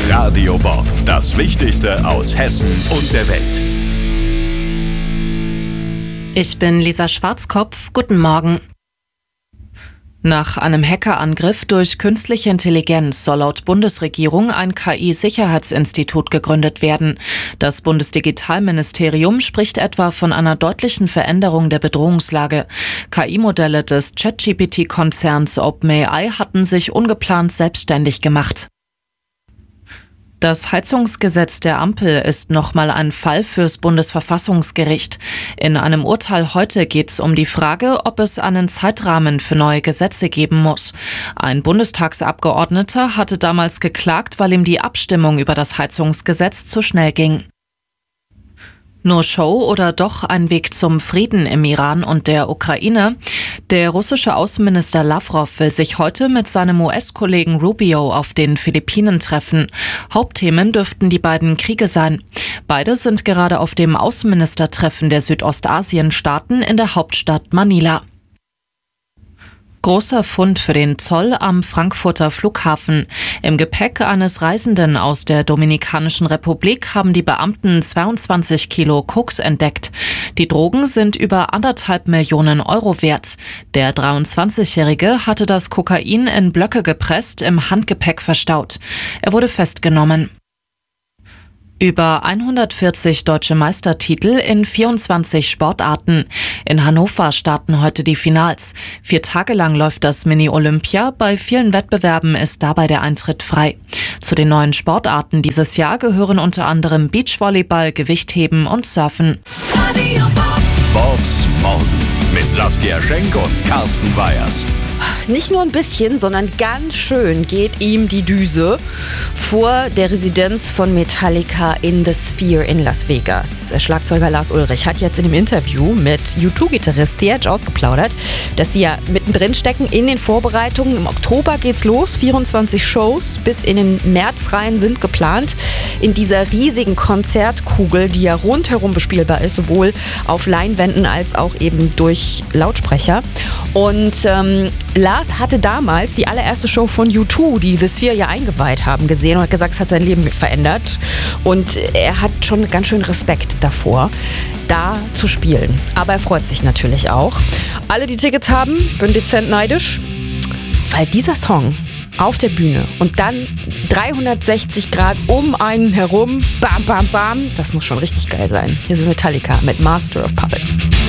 Radio Bob, das Wichtigste aus Hessen und der Welt. Ich bin Lisa Schwarzkopf. Guten Morgen. Nach einem Hackerangriff durch künstliche Intelligenz soll laut Bundesregierung ein KI-Sicherheitsinstitut gegründet werden. Das Bundesdigitalministerium spricht etwa von einer deutlichen Veränderung der Bedrohungslage. KI-Modelle des ChatGPT-Konzerns OpenAI hatten sich ungeplant selbstständig gemacht. Das Heizungsgesetz der Ampel ist nochmal ein Fall fürs Bundesverfassungsgericht. In einem Urteil heute geht es um die Frage, ob es einen Zeitrahmen für neue Gesetze geben muss. Ein Bundestagsabgeordneter hatte damals geklagt, weil ihm die Abstimmung über das Heizungsgesetz zu schnell ging. Nur Show oder doch ein Weg zum Frieden im Iran und der Ukraine? Der russische Außenminister Lavrov will sich heute mit seinem US-Kollegen Rubio auf den Philippinen treffen. Hauptthemen dürften die beiden Kriege sein. Beide sind gerade auf dem Außenministertreffen der Südostasien-Staaten in der Hauptstadt Manila. Großer Fund für den Zoll am Frankfurter Flughafen. Im Gepäck eines Reisenden aus der Dominikanischen Republik haben die Beamten 22 Kilo Koks entdeckt. Die Drogen sind über 1,5 Millionen Euro wert. Der 23-Jährige hatte das Kokain in Blöcke gepresst, im Handgepäck verstaut. Er wurde festgenommen. Über 140 deutsche Meistertitel in 24 Sportarten. In Hannover starten heute die Finals. 4 Tage lang läuft das Mini-Olympia. Bei vielen Wettbewerben ist dabei der Eintritt frei. Zu den neuen Sportarten dieses Jahr gehören unter anderem Beachvolleyball, Gewichtheben und Surfen. Bobs Morgen mit Saskia Schenk und Carsten Weyers. Nicht nur ein bisschen, sondern ganz schön geht ihm die Düse vor der Residenz von Metallica in The Sphere in Las Vegas. Schlagzeuger Lars Ulrich hat jetzt in dem Interview mit U2-Gitarrist The Edge ausgeplaudert, dass sie ja mittendrin stecken in den Vorbereitungen. Im Oktober geht's los, 24 Shows bis in den März rein sind geplant. In dieser riesigen Konzertkugel, die ja rundherum bespielbar ist, sowohl auf Leinwänden als auch eben durch Lautsprecher. Und Lars hatte damals die allererste Show von U2, die The Sphere ja eingeweiht haben, gesehen und hat gesagt, es hat sein Leben verändert. Und er hat schon ganz schön Respekt davor, da zu spielen. Aber er freut sich natürlich auch. Alle, die Tickets haben, bin dezent neidisch, weil dieser Song auf der Bühne und dann 360 Grad um einen herum, bam, bam, bam, das muss schon richtig geil sein. Hier sind Metallica mit Master of Puppets.